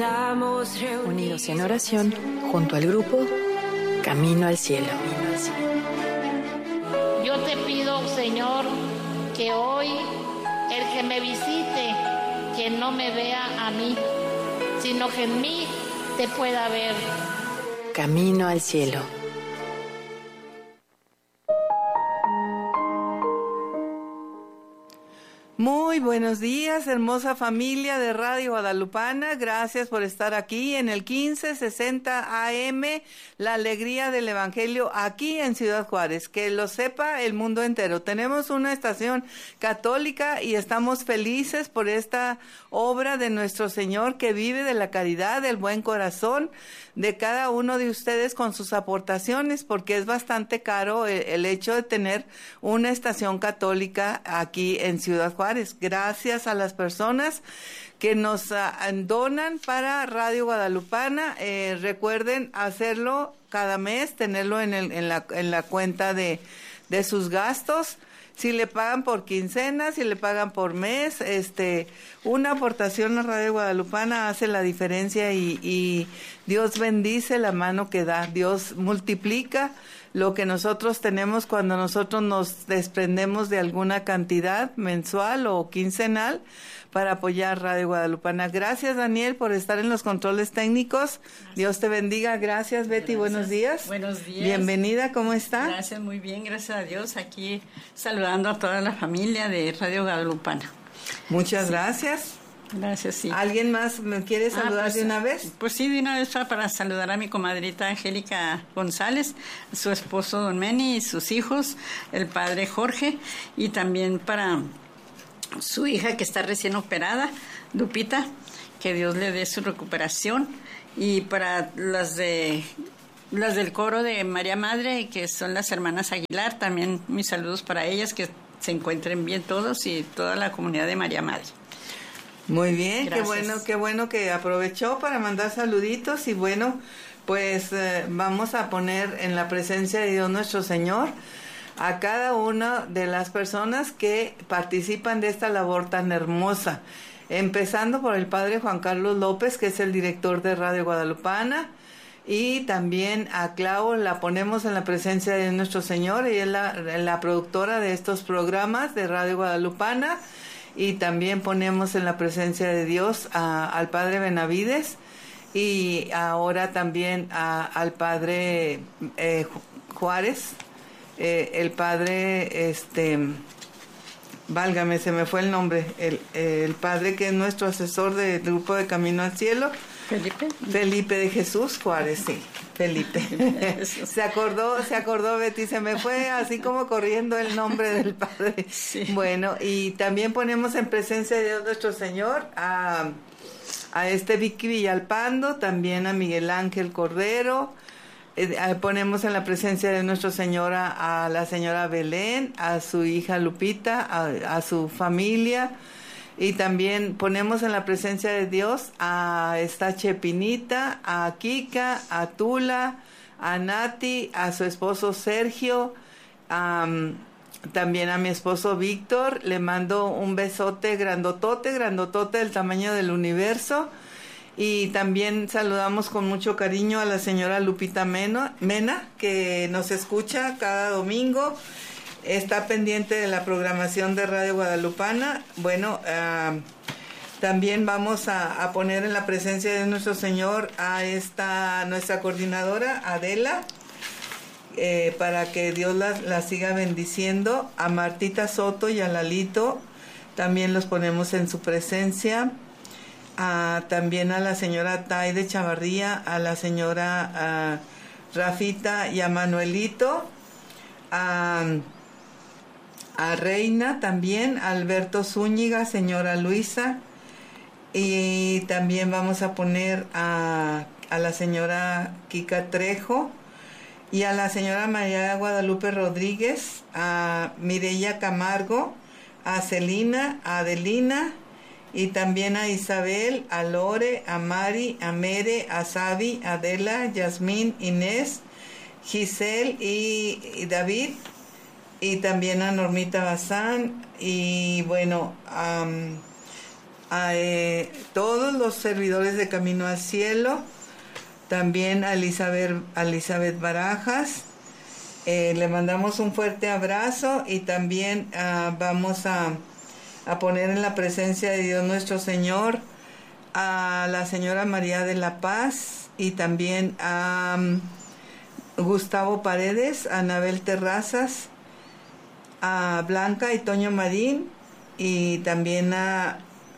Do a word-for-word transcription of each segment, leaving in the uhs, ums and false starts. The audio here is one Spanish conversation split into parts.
Unidos en oración, junto al grupo Camino al Cielo. Yo te pido, Señor, que hoy el que me visite, que no me vea a mí, sino que en mí te pueda ver. Camino al Cielo. Muy buenos días, hermosa familia de Radio Guadalupana. Gracias por estar aquí en el quince sesenta A M, la alegría del Evangelio aquí en Ciudad Juárez. Que lo sepa el mundo entero. Tenemos una estación católica y estamos felices por esta obra de nuestro Señor que vive de la caridad, del buen corazón de cada uno de ustedes con sus aportaciones, porque es bastante caro el, el hecho de tener una estación católica aquí en Ciudad Juárez. Gracias a las personas que nos uh, donan para Radio Guadalupana. Eh, recuerden hacerlo cada mes, tenerlo en, el, en, la, en la cuenta de, de sus gastos. Si le pagan por quincena, si le pagan por mes, este, una aportación a Radio Guadalupana hace la diferencia y, y Dios bendice la mano que da. Dios multiplica lo que nosotros tenemos cuando nosotros nos desprendemos de alguna cantidad mensual o quincenal para apoyar Radio Guadalupana. Gracias, Daniel, por estar en los controles técnicos. Gracias. Dios te bendiga. Gracias, Betty. Gracias. Buenos días. Buenos días. Bienvenida. ¿Cómo está? Gracias, muy bien. Gracias a Dios. Aquí saludando a toda la familia de Radio Guadalupana. Muchas sí. gracias. Gracias, sí. ¿Alguien más me quiere saludar ah, pues, de una vez? Pues sí, de una vez para, para saludar a mi comadrita Angélica González, su esposo Don Meni y sus hijos, el padre Jorge, y también para su hija que está recién operada, Lupita, que Dios le dé su recuperación, y para las de las del coro de María Madre, que son las hermanas Aguilar, también mis saludos para ellas, que se encuentren bien todos y toda la comunidad de María Madre. Muy bien, Gracias. qué bueno, qué bueno que aprovechó para mandar saluditos y bueno, pues eh, vamos a poner en la presencia de Dios nuestro Señor a cada una de las personas que participan de esta labor tan hermosa, empezando por el padre Juan Carlos López, que es el director de Radio Guadalupana, y también a Clau la ponemos en la presencia de nuestro Señor, ella es la, la productora de estos programas de Radio Guadalupana, y también ponemos en la presencia de Dios a, al padre Benavides y ahora también a, al padre eh, Juárez, eh, el padre, este, válgame, se me fue el nombre, el, el padre que es nuestro asesor del grupo de Camino al Cielo. Felipe. Felipe de Jesús Juárez, sí, Felipe. se acordó, se acordó Betty, se me fue así como corriendo el nombre del padre. Sí. Bueno, y también ponemos en presencia de Dios nuestro Señor a, a este Vicky Villalpando, también a Miguel Ángel Cordero, eh, ponemos en la presencia de nuestro Señor a, a la señora Belén, a su hija Lupita, a, a su familia. Y también ponemos en la presencia de Dios a esta Chepinita, a Kika, a Tula, a Nati, a su esposo Sergio, um, también a mi esposo Víctor. Le mando un besote grandotote, grandotote del tamaño del universo. Y también saludamos con mucho cariño a la señora Lupita Mena, Mena, que nos escucha cada domingo. Está pendiente de la programación de Radio Guadalupana. Bueno, uh, también vamos a, a poner en la presencia de nuestro Señor a esta nuestra coordinadora Adela, eh, para que Dios la, la siga bendiciendo. A Martita Soto y a Lalito también los ponemos en su presencia. A, también a la señora Taide Chavarría, a la señora uh, Rafita y a Manuelito. A a Reina también, a Alberto Zúñiga, señora Luisa, y también vamos a poner a, a la señora Kika Trejo y a la señora María Guadalupe Rodríguez, a Mireya Camargo, a Celina, a Adelina y también a Isabel, a Lore, a Mari, a Mere, a Sabi, a Adela, Yasmín, Inés, Giselle y, y David, y también a Normita Bazán, y bueno, um, a eh, todos los servidores de Camino al Cielo, también a Elizabeth, a Elizabeth Barajas. Eh, le mandamos un fuerte abrazo y también uh, vamos a, a poner en la presencia de Dios nuestro Señor a la señora María de la Paz y también a um, Gustavo Paredes, a Anabel Terrazas, a Blanca y Toño Marín y también a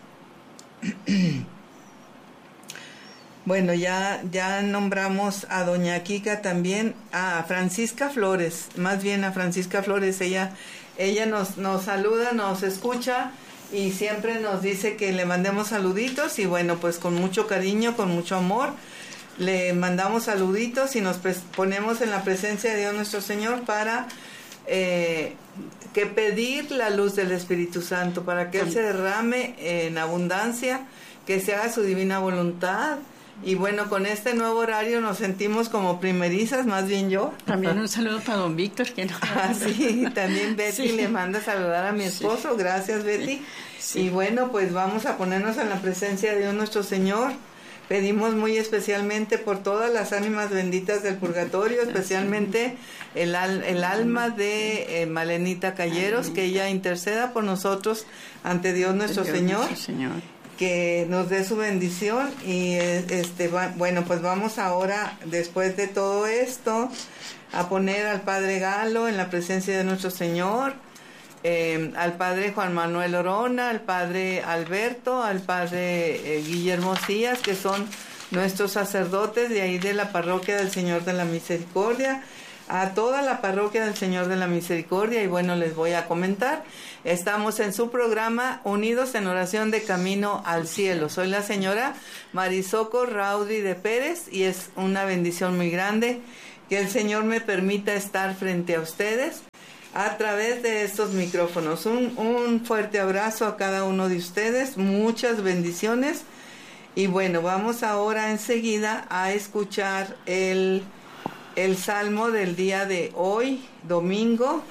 bueno, ya, ya nombramos a doña Kika también, a Francisca Flores, más bien a Francisca Flores, ella, ella nos, nos saluda, nos escucha y siempre nos dice que le mandemos saluditos y bueno, pues con mucho cariño, con mucho amor, le mandamos saluditos y nos ponemos en la presencia de Dios nuestro Señor para eh, que pedir la luz del Espíritu Santo, para que Él se derrame en abundancia, que se haga su divina voluntad. Y bueno, con este nuevo horario nos sentimos como primerizas, más bien yo. También un saludo para don Víctor, que no. Ah, sí, también Betty sí. Le manda saludar a mi esposo. Sí. Gracias, Betty. Sí. Sí. Y bueno, pues vamos a ponernos en la presencia de Dios nuestro Señor. Pedimos muy especialmente por todas las ánimas benditas del purgatorio, especialmente el, al, el alma de eh, Malenita Calleros, que ella interceda por nosotros ante Dios nuestro Dios Señor. Nuestro Señor. Que nos dé su bendición y este va, bueno, pues vamos ahora, después de todo esto, a poner al Padre Galo en la presencia de nuestro Señor, eh, al Padre Juan Manuel Orona, al Padre Alberto, al Padre eh, Guillermo Cías, que son nuestros sacerdotes de ahí de la Parroquia del Señor de la Misericordia, a toda la Parroquia del Señor de la Misericordia. Y bueno, les voy a comentar. Estamos en su programa Unidos en Oración de Camino al Cielo. Soy la señora Marisoco Raudri de Pérez y es una bendición muy grande que el Señor me permita estar frente a ustedes a través de estos micrófonos. Un, un fuerte abrazo a cada uno de ustedes, muchas bendiciones. Y bueno, vamos ahora enseguida a escuchar el, el salmo del día de hoy, domingo.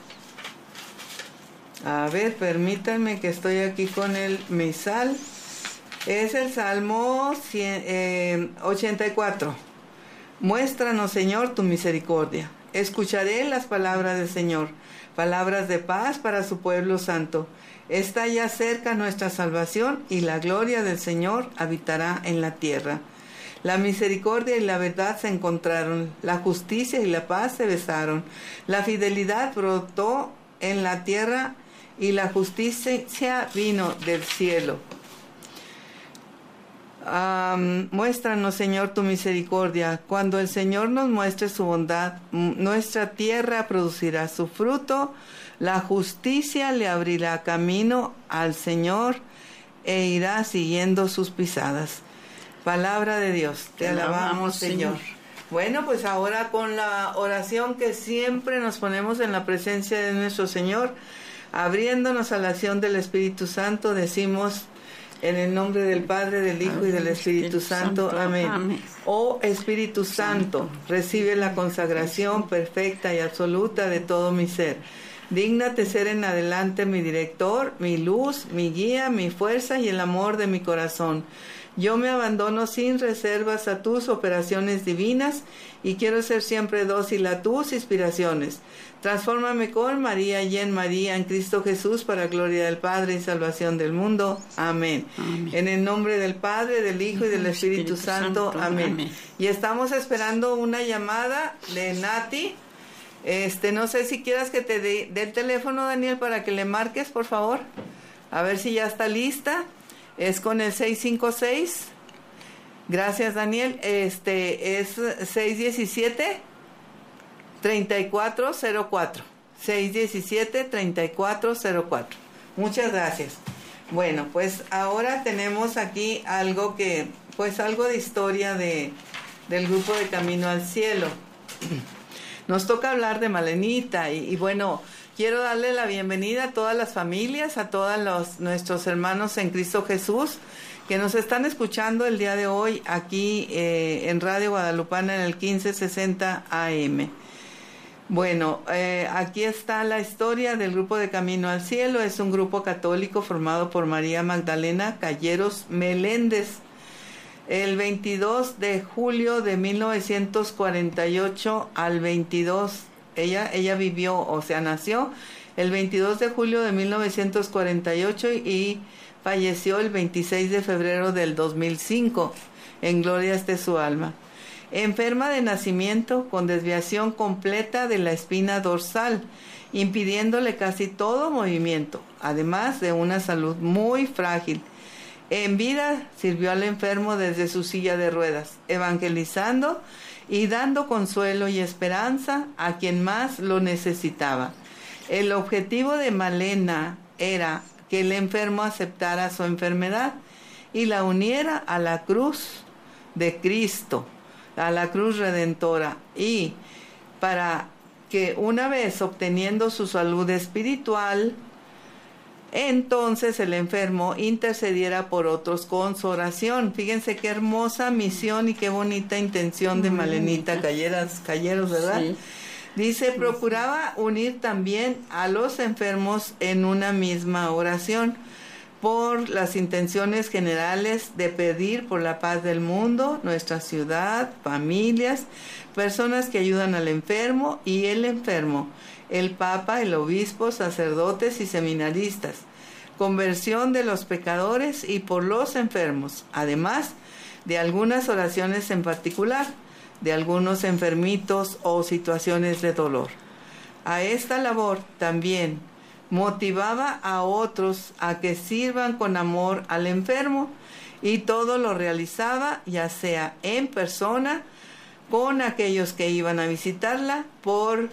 A ver, permítanme que estoy aquí con el misal. Es el Salmo cien, eh, ochenta y cuatro. Muéstranos, Señor, tu misericordia. Escucharé las palabras del Señor, palabras de paz para su pueblo santo. Está ya cerca nuestra salvación y la gloria del Señor habitará en la tierra. La misericordia y la verdad se encontraron, la justicia y la paz se besaron. La fidelidad brotó en la tierra y la justicia vino del cielo. Um, muéstranos, Señor, tu misericordia. Cuando el Señor nos muestre su bondad, nuestra tierra producirá su fruto. La justicia le abrirá camino al Señor e irá siguiendo sus pisadas. Palabra de Dios. Te, Te alabamos, alabamos, Señor. Señor. Bueno, pues ahora con la oración que siempre nos ponemos en la presencia de nuestro Señor, abriéndonos a la acción del Espíritu Santo, decimos en el nombre del Padre, del Hijo y del Espíritu Santo. Amén. Amén. Oh Espíritu Santo, recibe la consagración perfecta y absoluta de todo mi ser. Dígnate ser en adelante mi director, mi luz, mi guía, mi fuerza y el amor de mi corazón. Yo me abandono sin reservas a tus operaciones divinas y quiero ser siempre dócil a tus inspiraciones. Transfórmame con María y en María, en Cristo Jesús, para gloria del Padre y salvación del mundo. Amén. Amén. En el nombre del Padre, del Hijo y del Espíritu, Espíritu Santo. Santo. Amén. Amén. Y estamos esperando una llamada de Nati. Este, no sé si quieras que te dé de el teléfono, Daniel, para que le marques, por favor. A ver si ya está lista. Es con el seis cinco seis. Gracias, Daniel. Este es seis uno siete, tres cuatro cero cuatro. seis uno siete, tres cuatro cero cuatro. Muchas gracias. Bueno, pues ahora tenemos aquí algo que, pues algo de historia de, del grupo de Camino al Cielo. Nos toca hablar de Malenita y, y bueno, quiero darle la bienvenida a todas las familias, a todos los, nuestros hermanos en Cristo Jesús que nos están escuchando el día de hoy aquí eh, en Radio Guadalupana en el quince sesenta A M. Bueno, eh, aquí está la historia del grupo de Camino al Cielo. Es un grupo católico formado por María Magdalena Calleros Meléndez. El veintidós de julio de mil novecientos cuarenta y ocho al veintidós, ella, ella vivió, o sea, nació el veintidós de julio de mil novecientos cuarenta y ocho y falleció el veintiséis de febrero del dos mil cinco. En gloria esté su alma. Enferma de nacimiento con desviación completa de la espina dorsal, impidiéndole casi todo movimiento, además de una salud muy frágil. En vida sirvió al enfermo desde su silla de ruedas, evangelizando y dando consuelo y esperanza a quien más lo necesitaba. El objetivo de Malena era que el enfermo aceptara su enfermedad y la uniera a la cruz de Cristo, a la cruz redentora, y para que una vez obteniendo su salud espiritual, entonces el enfermo intercediera por otros con su oración. Fíjense qué hermosa misión y qué bonita intención de Malenita Calleros, Calleros, ¿verdad? Sí. Dice, procuraba unir también a los enfermos en una misma oración por las intenciones generales de pedir por la paz del mundo, nuestra ciudad, familias, personas que ayudan al enfermo y el enfermo, el Papa, el obispo, sacerdotes y seminaristas, conversión de los pecadores y por los enfermos, además de algunas oraciones en particular, de algunos enfermitos o situaciones de dolor. A esta labor también motivaba a otros a que sirvan con amor al enfermo y todo lo realizaba ya sea en persona, con aquellos que iban a visitarla, por,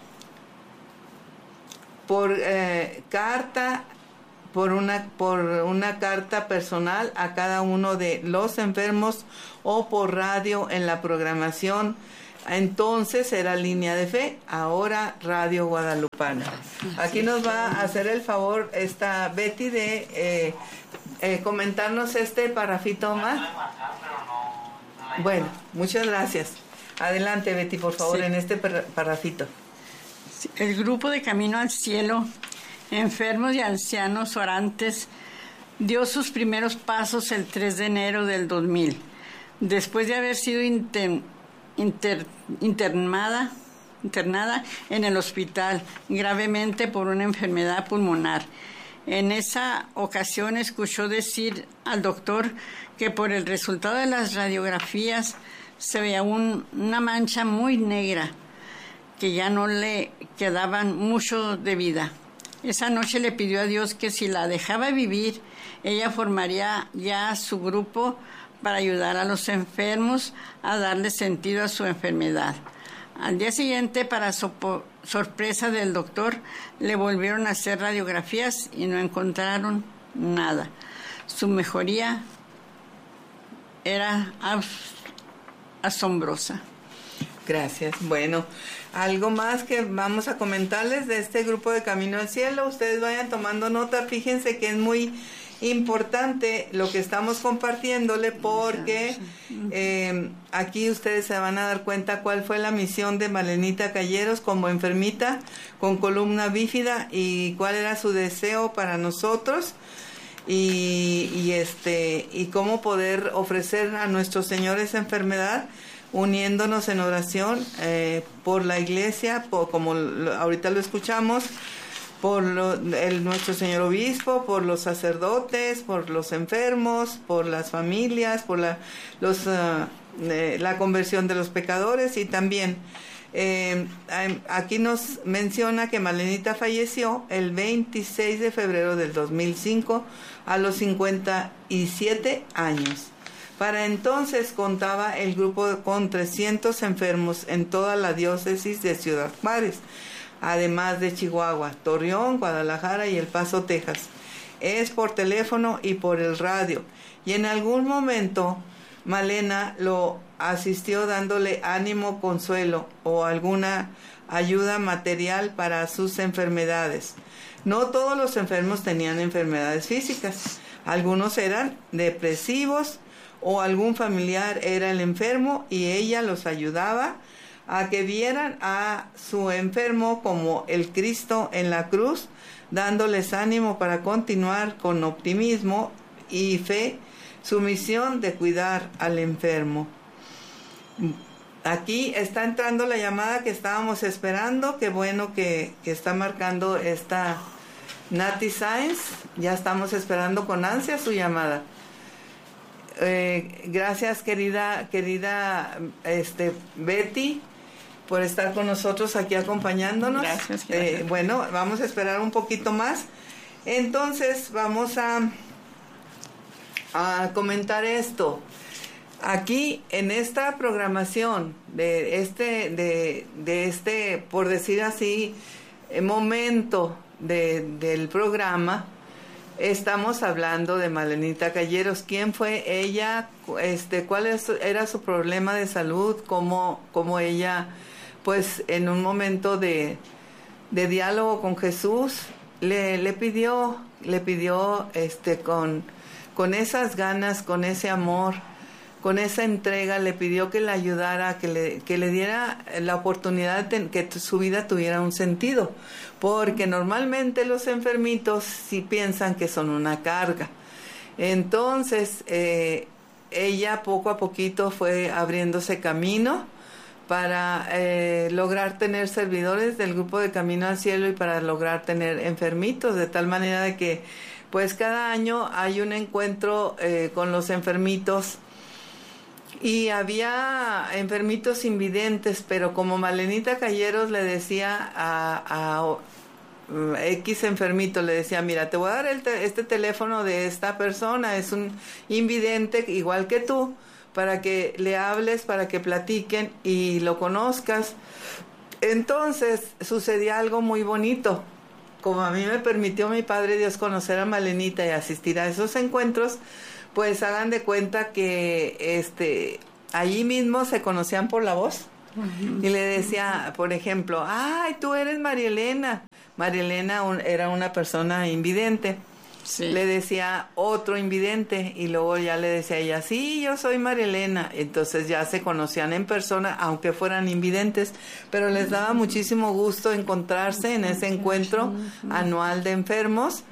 por eh, carta, por una, por una carta personal a cada uno de los enfermos o por radio en la programación. Entonces era Línea de Fe, ahora Radio Guadalupana. Aquí nos va a hacer el favor esta Betty de eh, eh, comentarnos este parrafito más. Bueno, muchas gracias. Adelante, Betty, por favor, sí. En este parrafito. El grupo de Camino al Cielo, enfermos y ancianos orantes, dio sus primeros pasos el tres de enero del dos mil, después de haber sido inter, inter, internada, internada en el hospital gravemente por una enfermedad pulmonar. En esa ocasión escuchó decir al doctor que por el resultado de las radiografías se veía un, una mancha muy negra, que ya no le quedaban mucho de vida. Esa noche le pidió a Dios que si la dejaba vivir, ella formaría ya su grupo para ayudar a los enfermos a darle sentido a su enfermedad. Al día siguiente, para sopo- sorpresa del doctor, le volvieron a hacer radiografías y no encontraron nada. Su mejoría era as- asombrosa. Gracias. Bueno, algo más que vamos a comentarles de este grupo de Camino al Cielo. Ustedes vayan tomando nota. Fíjense que es muy importante lo que estamos compartiéndole, porque eh, aquí ustedes se van a dar cuenta cuál fue la misión de Malenita Calleros como enfermita con columna bífida y cuál era su deseo para nosotros. Y, y este y cómo poder ofrecer a nuestro Señor esa enfermedad, uniéndonos en oración eh, por la iglesia, por, como lo, ahorita lo escuchamos, por lo, el, nuestro Señor Obispo, por los sacerdotes, por los enfermos, por las familias, por la, los, uh, eh, la conversión de los pecadores. Y también eh, aquí nos menciona que Malenita falleció el veintiséis de febrero del dos mil cinco a los cincuenta y siete años. Para entonces contaba el grupo con trescientos enfermos en toda la diócesis de Ciudad Juárez, además de Chihuahua, Torreón, Guadalajara y El Paso, Texas. Es por teléfono y por el radio. Y en algún momento Malena lo asistió dándole ánimo, consuelo o alguna ayuda material para sus enfermedades. No todos los enfermos tenían enfermedades físicas. Algunos eran depresivos o algún familiar era el enfermo y ella los ayudaba a que vieran a su enfermo como el Cristo en la cruz, dándoles ánimo para continuar con optimismo y fe su misión de cuidar al enfermo. Aquí está entrando la llamada que estábamos esperando. Qué bueno que, que está marcando esta Nati Sáenz. Ya estamos esperando con ansia su llamada. Eh, gracias, querida, querida este, Betty, por estar con nosotros aquí acompañándonos. Gracias, gracias. Eh, bueno, vamos a esperar un poquito más. Entonces, vamos a, a comentar esto. Aquí en esta programación de este, de, de este, por decir así, momento de, del programa, estamos hablando de Malenita Calleros. ¿Quién fue ella? Este, ¿cuál es, era su problema de salud? ¿Cómo, cómo ella, pues, en un momento de, de diálogo con Jesús, le, le pidió, le pidió, este, con, con esas ganas, con ese amor, con esa entrega, le pidió que le ayudara, que le, que le diera la oportunidad de que su vida tuviera un sentido, porque normalmente los enfermitos sí piensan que son una carga. Entonces, eh, ella poco a poquito fue abriéndose camino para eh, lograr tener servidores del grupo de Camino al Cielo y para lograr tener enfermitos, de tal manera de que, pues, cada año hay un encuentro eh, con los enfermitos. Y había enfermitos invidentes, pero como Malenita Calleros le decía a, a X enfermito, le decía, mira, te voy a dar el te- este teléfono de esta persona, es un invidente igual que tú, para que le hables, para que platiquen y lo conozcas. Entonces sucedía algo muy bonito. Como a mí me permitió mi Padre Dios conocer a Malenita y asistir a esos encuentros, pues hagan de cuenta que este allí mismo se conocían por la voz. Uh-huh. Y le decía, por ejemplo, ay, tú eres María Elena. María Elena un, era una persona invidente. Sí. Le decía otro invidente y luego ya le decía ella, sí, yo soy María Elena. Entonces ya se conocían en persona, aunque fueran invidentes, pero les daba muchísimo gusto encontrarse en ese encuentro anual de enfermos.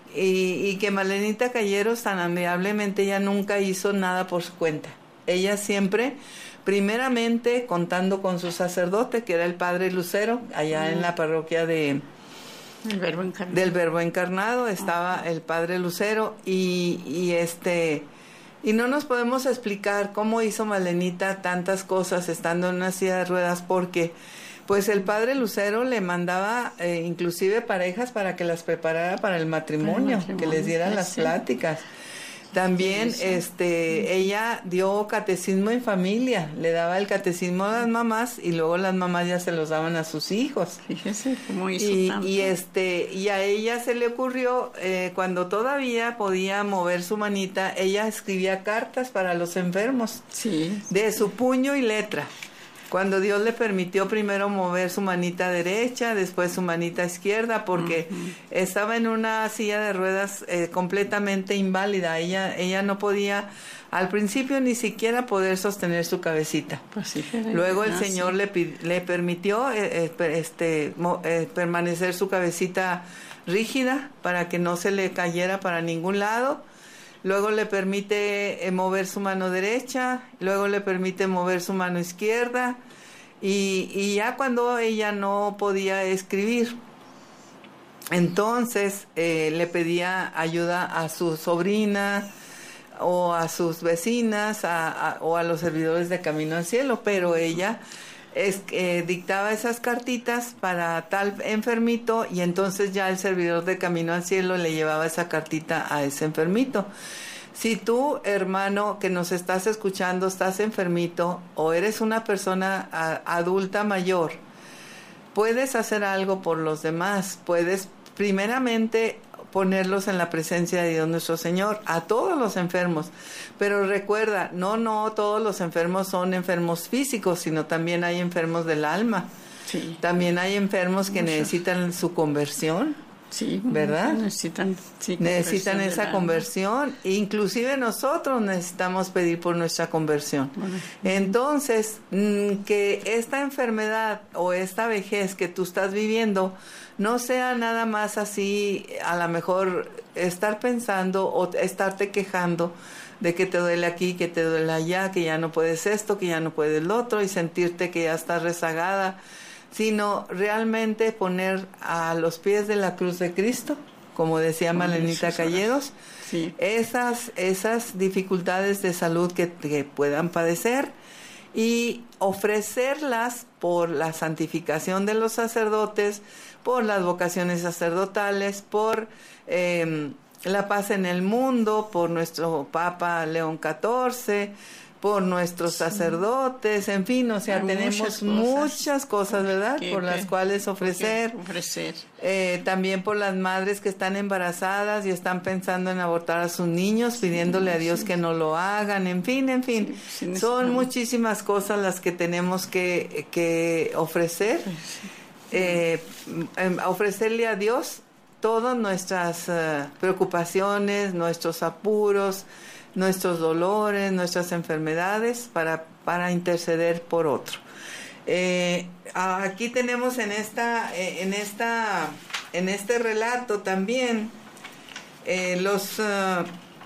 Y, y que Malenita Calleros tan amigablemente ella nunca hizo nada por su cuenta. Ella siempre, primeramente contando con su sacerdote, que era el Padre Lucero, allá mm. en la parroquia de el Verbo Encarnado. del Verbo Encarnado, estaba el Padre Lucero y, y este y no nos podemos explicar cómo hizo Malenita tantas cosas estando en una silla de ruedas, porque pues el Padre Lucero le mandaba eh, inclusive parejas para que las preparara para el matrimonio, el matrimonio que les dieran sí, las sí. pláticas. También sí, este sí. ella dio catecismo en familia, le daba el catecismo a las mamás y luego las mamás ya se los daban a sus hijos. Fíjese cómo hizo y, tanto. Y este y a ella se le ocurrió eh, cuando todavía podía mover su manita, ella escribía cartas para los enfermos. Sí. De su puño y letra. Cuando Dios le permitió primero mover su manita derecha, después su manita izquierda, porque uh-huh. estaba en una silla de ruedas eh, completamente inválida. Ella, ella no podía, al principio ni siquiera poder sostener su cabecita. Pues sí, Luego el ah, Señor sí. le, le permitió eh, eh, este, mo, eh, permanecer su cabecita rígida para que no se le cayera para ningún lado. Luego le permite eh, mover su mano derecha, luego le permite mover su mano izquierda y, y ya cuando ella no podía escribir, entonces eh, le pedía ayuda a su sobrina o a sus vecinas a, a, o a los servidores de Camino al Cielo, pero ella es, eh, dictaba esas cartitas para tal enfermito y entonces ya el servidor de Camino al Cielo le llevaba esa cartita a ese enfermito. Si tú, hermano, que nos estás escuchando, estás enfermito o eres una persona a, adulta mayor, puedes hacer algo por los demás, puedes primeramente ponerlos en la presencia de Dios nuestro Señor, a todos los enfermos. Pero recuerda, no, no todos los enfermos son enfermos físicos, sino también hay enfermos del alma. Sí. También hay enfermos que Muchos. necesitan su conversión. Sí, ¿verdad? Necesitan, sí, necesitan esa conversión. Inclusive nosotros necesitamos pedir por nuestra conversión. Bueno. Entonces, que esta enfermedad o esta vejez que tú estás viviendo no sea nada más así, a lo mejor estar pensando o estarte quejando de que te duele aquí, que te duele allá, que ya no puedes esto, que ya no puedes lo otro, y sentirte que ya estás rezagada, sino realmente poner a los pies de la cruz de Cristo, como decía Malenita Calleros, sí. esas, esas dificultades de salud que, que puedan padecer, y ofrecerlas por la santificación de los sacerdotes, por las vocaciones sacerdotales, por eh, la paz en el mundo, por nuestro Papa León catorce, por nuestros sacerdotes, en fin, o sea, Hay tenemos muchas cosas, muchas cosas ¿verdad?, que, por las que, cuales ofrecer. ofrecer. Eh, también por las madres que están embarazadas y están pensando en abortar a sus niños, pidiéndole sí, a Dios sí. que no lo hagan, en fin, en fin. Sí, sí, son muchísimas cosas las que tenemos que, que ofrecer. Sí. Eh, ofrecerle a Dios todas nuestras uh, preocupaciones, nuestros apuros, nuestros dolores, nuestras enfermedades, para, para interceder por otro. Eh, aquí tenemos en esta, en esta, en este relato también eh, los uh,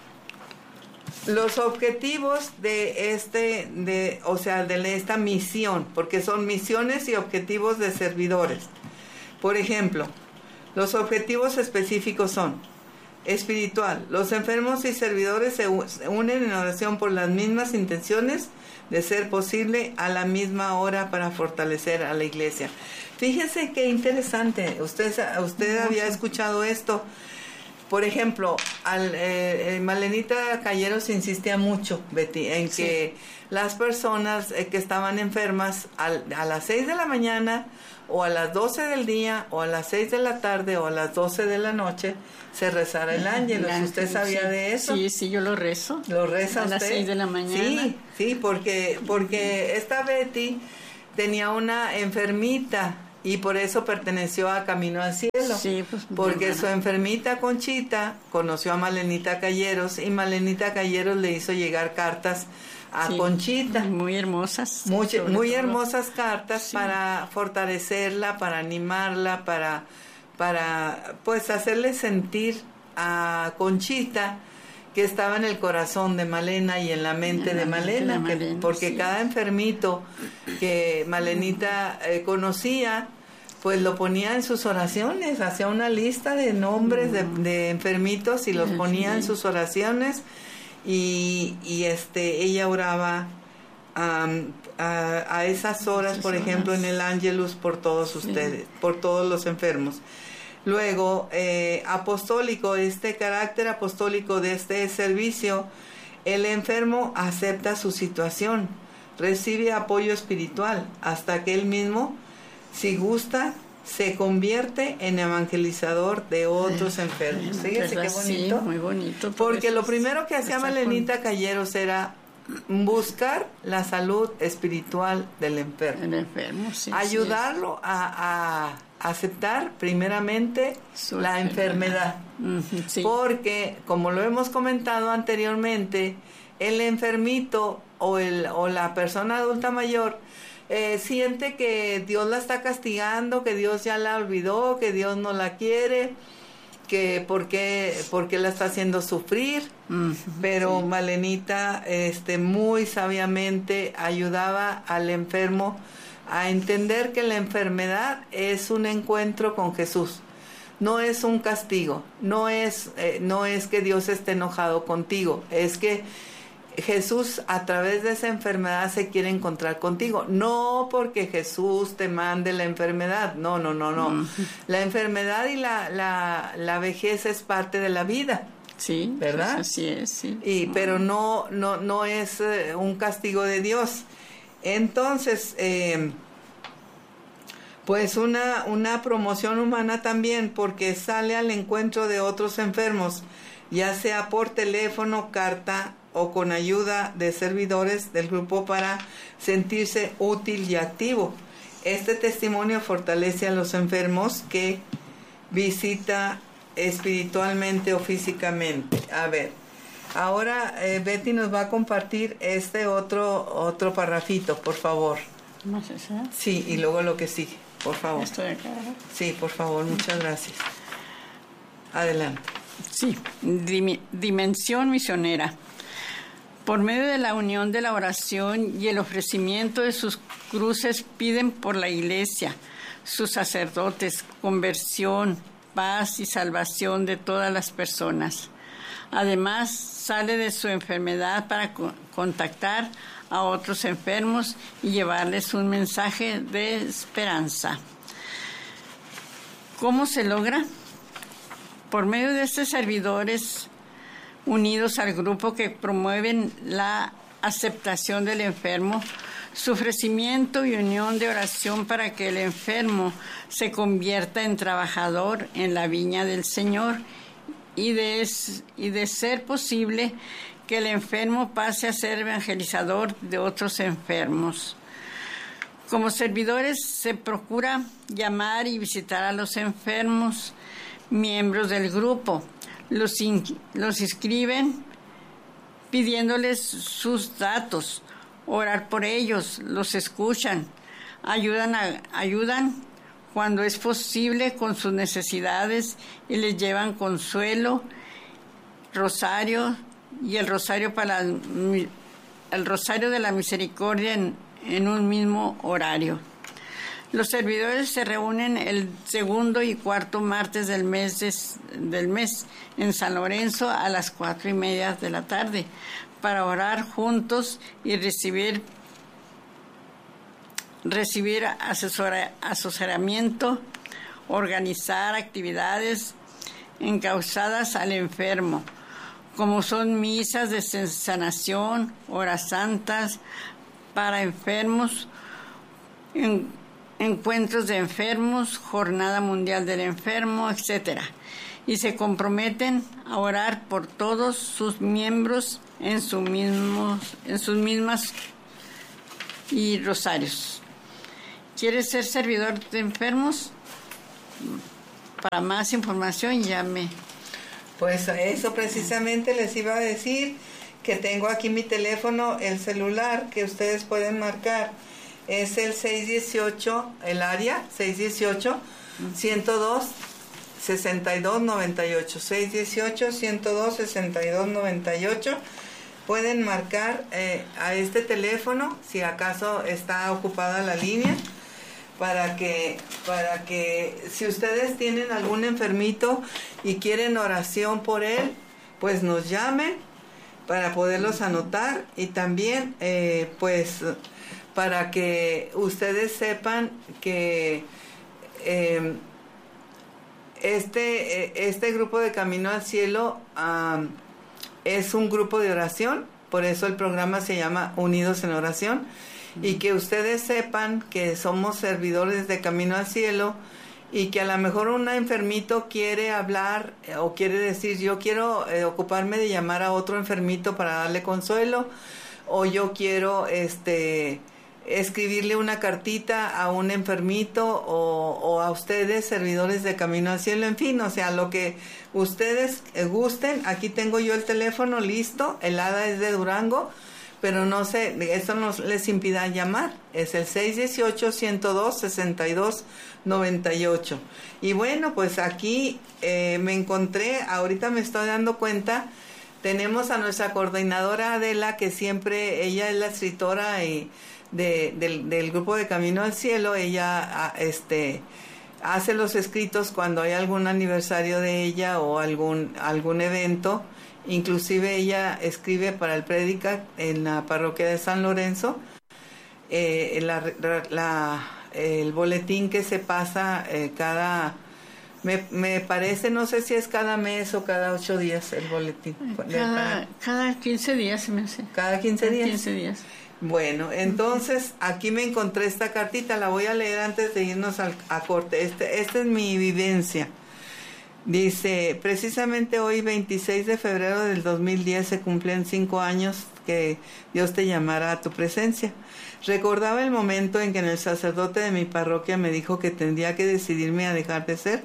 los objetivos de este, de, o sea, de esta misión, porque son misiones y objetivos de servidores. Por ejemplo, los objetivos específicos son: espiritual, los enfermos y servidores se unen en oración por las mismas intenciones, de ser posible a la misma hora, para fortalecer a la iglesia. Fíjese qué interesante, usted, usted había escuchado esto. Por ejemplo, al, eh, Malenita Calleros insistía mucho, Betty, en sí. que las personas eh, que estaban enfermas al, a las seis de la mañana, o a las doce del día, o a las seis de la tarde, o a las doce de la noche, se rezara el ángelus. ¿Usted sabía sí. de eso? Sí, sí, yo lo rezo. ¿Lo reza a usted? A las seis de la mañana. Sí, sí, porque, porque esta Betty tenía una enfermita, y por eso perteneció a Camino al Cielo. Sí, pues, porque su enfermita Conchita conoció a Malenita Calleros, y Malenita Calleros le hizo llegar cartas a sí, Conchita. Muy hermosas. Muy, muy hermosas cartas sí. para fortalecerla, para animarla, para, para pues hacerle sentir a Conchita que estaba en el corazón de Malena y en la mente en de, la Malena, mente de Malena, que, porque sí. cada enfermito que Malenita eh, conocía, pues lo ponía en sus oraciones, hacía una lista de nombres de, de enfermitos y los ponía en sus oraciones, y, y este ella oraba um, a, a esas horas, por ejemplo, en el Ángelus, por todos ustedes, sí. por todos los enfermos. Luego, eh, apostólico, este carácter apostólico de este servicio, el enfermo acepta su situación, recibe apoyo espiritual, hasta que él mismo, si gusta, se convierte en evangelizador de otros enfermos. Fíjese qué bonito. Sí, muy bonito. Porque lo primero que hacía Malenita Calleros era buscar la salud espiritual del enfermo. El enfermo, sí. Ayudarlo sí. a... a aceptar primeramente Su la enfermedad, uh-huh, sí. porque como lo hemos comentado anteriormente, el enfermito o, el, o la persona adulta mayor eh, siente que Dios la está castigando, que Dios ya la olvidó, que Dios no la quiere, que por qué, por qué la está haciendo sufrir, uh-huh, pero sí. Malenita este, muy sabiamente ayudaba al enfermo a entender que la enfermedad es un encuentro con Jesús, no es un castigo, no es, eh, no es que Dios esté enojado contigo, es que Jesús a través de esa enfermedad se quiere encontrar contigo, no porque Jesús te mande la enfermedad, no, no, no, no. Uh-huh. La enfermedad y la, la, la vejez es parte de la vida. Sí, ¿verdad? Pues así es, sí. Y, pero no, no, no es eh, un castigo de Dios. Entonces, eh, pues una, una promoción humana también, porque sale al encuentro de otros enfermos, ya sea por teléfono, carta o con ayuda de servidores del grupo, para sentirse útil y activo. Este testimonio fortalece a los enfermos que visita espiritualmente o físicamente. A ver, ahora eh, Betty nos va a compartir este otro otro parrafito, por favor. ¿Más esa? Sí, y luego lo que sigue, por favor. Esto de acá, ¿verdad? Sí, por favor, muchas gracias. Adelante. Sí, dim- dimensión misionera. Por medio de la unión de la oración y el ofrecimiento de sus cruces piden por la iglesia, sus sacerdotes, conversión, paz y salvación de todas las personas. Además, sale de su enfermedad para co- contactar a otros enfermos y llevarles un mensaje de esperanza. ¿Cómo se logra? Por medio de estos servidores unidos al grupo que promueven la aceptación del enfermo, su ofrecimiento y unión de oración para que el enfermo se convierta en trabajador en la viña del Señor y de, y de ser posible que el enfermo pase a ser evangelizador de otros enfermos. Como servidores se procura llamar y visitar a los enfermos, miembros del grupo. Los, in, los inscriben pidiéndoles sus datos, orar por ellos, los escuchan, ayudan, a, ayudan cuando es posible con sus necesidades y les llevan consuelo, rosario y el rosario para el, el rosario de la misericordia en, en un mismo horario. Los servidores se reúnen el segundo y cuarto martes del mes, de, del mes en San Lorenzo a las cuatro y media de la tarde para orar juntos y recibir, recibir asesora, asesoramiento, organizar actividades encausadas al enfermo, como son misas de sanación, horas santas para enfermos, en, encuentros de enfermos, Jornada Mundial del Enfermo, etcétera. Y se comprometen a orar por todos sus miembros en, su mismos, en sus mismas y rosarios. ¿Quieres ser servidor de enfermos? Para más información llame. Pues eso precisamente les iba a decir, que tengo aquí mi teléfono, el celular que ustedes pueden marcar. Es el seis dieciocho, el área, seis dieciocho, ciento dos, sesenta y dos noventa y ocho. seis dieciocho, ciento dos, sesenta y dos noventa y ocho. Pueden marcar eh, a este teléfono, si acaso está ocupada la línea, para que, para que si ustedes tienen algún enfermito y quieren oración por él, pues nos llamen para poderlos anotar y también, eh, pues... para que ustedes sepan que eh, este, este grupo de Camino al Cielo um, es un grupo de oración, por eso el programa se llama Unidos en Oración, y que ustedes sepan que somos servidores de Camino al Cielo y que a lo mejor un enfermito quiere hablar eh, o quiere decir, yo quiero eh, ocuparme de llamar a otro enfermito para darle consuelo, o yo quiero este escribirle una cartita a un enfermito o, o a ustedes, servidores de Camino al Cielo, en fin, o sea, lo que ustedes gusten. Aquí tengo yo el teléfono listo, el A D A es de Durango, pero no sé, eso no les impida llamar, es el seis dieciocho, ciento dos, sesenta y dos noventa y ocho. Y bueno, pues aquí eh, me encontré, ahorita me estoy dando cuenta, tenemos a nuestra coordinadora Adela, que siempre, ella es la escritora y De, del, del grupo de Camino al Cielo. Ella este hace los escritos cuando hay algún aniversario de ella o algún algún evento. Inclusive ella escribe para el Prédica en la parroquia de San Lorenzo eh, la, la, el boletín que se pasa eh, cada me, me parece, no sé si es cada mes o cada ocho días el boletín. Cada, cada quince días se me hace. Cada quince días. quince días. Bueno, entonces aquí me encontré esta cartita, la voy a leer antes de irnos al, a corte. Este, esta es mi vivencia. Dice, precisamente hoy, veintiséis de febrero del dos mil diez, se cumplen cinco años que Dios te llamara a tu presencia. Recordaba el momento en que el sacerdote de mi parroquia me dijo que tendría que decidirme a dejar de ser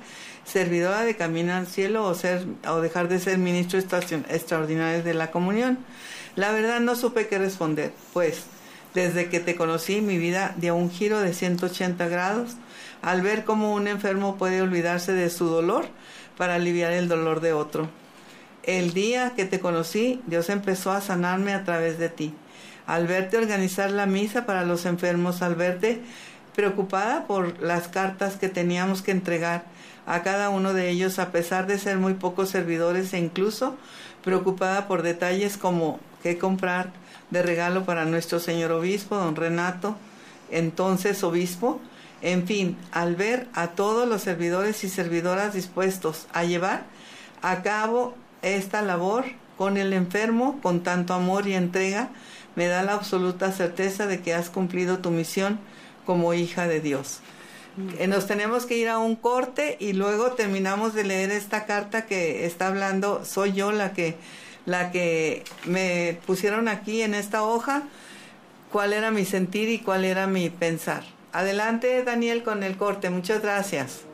servidora de Camino al Cielo o, ser, o dejar de ser ministro extraordinario de la comunión. La verdad no supe qué responder, pues desde que te conocí mi vida dio un giro de ciento ochenta grados al ver cómo un enfermo puede olvidarse de su dolor para aliviar el dolor de otro. El día que te conocí, Dios empezó a sanarme a través de ti. Al verte organizar la misa para los enfermos, al verte preocupada por las cartas que teníamos que entregar a cada uno de ellos, a pesar de ser muy pocos servidores, e incluso preocupada por detalles como qué comprar de regalo para nuestro señor obispo, don Renato, entonces obispo. En fin, al ver a todos los servidores y servidoras dispuestos a llevar a cabo esta labor con el enfermo, con tanto amor y entrega, me da la absoluta certeza de que has cumplido tu misión como hija de Dios. Eh, nos tenemos que ir a un corte y luego terminamos de leer esta carta que está hablando, soy yo la que, la que me pusieron aquí en esta hoja, cuál era mi sentir y cuál era mi pensar. Adelante, Daniel, con el corte. Muchas gracias.